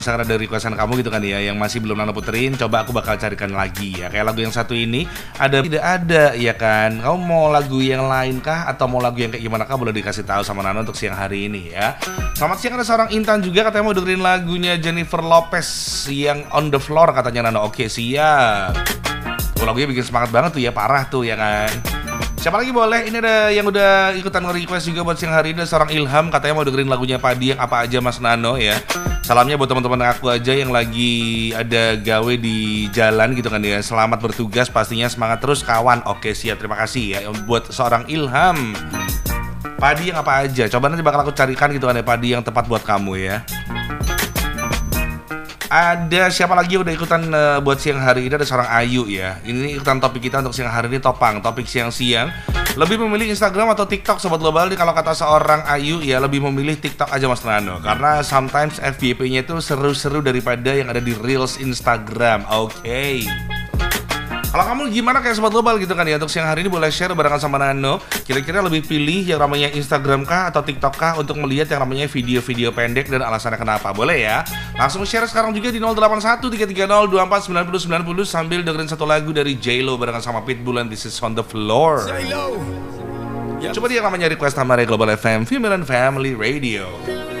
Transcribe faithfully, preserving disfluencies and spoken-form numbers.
misalkan ada requestan kamu gitu kan ya, yang masih belum Nano puterin, coba aku bakal carikan lagi ya. Kayak lagu yang satu ini, ada tidak ada ya kan. Kamu mau lagu yang lain kah? Atau mau lagu yang kayak gimana kah? Boleh dikasih tahu sama Nano untuk siang hari ini ya. Selamat siang, ada seorang Intan juga katanya mau dengerin lagunya Jennifer Lopez yang On The Floor katanya Nano. Oke siap. Oh, lagunya bikin semangat banget tuh ya, parah tuh ya kan. Siapa lagi boleh? Ini ada yang udah ikutan nge-request juga buat siang hari ini, ada seorang Ilham katanya mau dengerin lagunya Padi yang apa aja Mas Nano ya. Salamnya buat teman-teman aku aja yang lagi ada gawe di jalan gitu kan ya. Selamat bertugas pastinya, semangat terus kawan. Oke siap, terima kasih ya buat seorang Ilham. Padi yang apa aja, coba nanti bakal aku carikan gitu kan ya, padi yang tepat buat kamu ya. Ada siapa lagi yang udah ikutan uh, buat siang hari ini, ada seorang Ayu ya. Ini ikutan topik kita untuk siang hari ini, Topang. Topik siang-siang, lebih memilih Instagram atau TikTok Sobat Global nih? Kalau kata seorang Ayu ya, lebih memilih TikTok aja Mas Nano. Karena sometimes F Y P-nya itu seru-seru daripada yang ada di Reels Instagram. Oke okay. Kalau kamu gimana kayak Sobat Global gitu kan ya, untuk siang hari ini boleh share barengan sama Nano. Kira-kira lebih pilih yang namanya Instagram kah atau TikTok kah untuk melihat yang namanya video-video pendek, dan alasannya kenapa? Boleh ya. Langsung share sekarang juga di nol delapan satu tiga tiga nol dua empat sembilan nol sembilan nol sambil dengerin satu lagu dari J-Lo barengan sama Pitbull and This Is On The Floor. Coba dia namanya request sama Global F M, Female and Family Radio.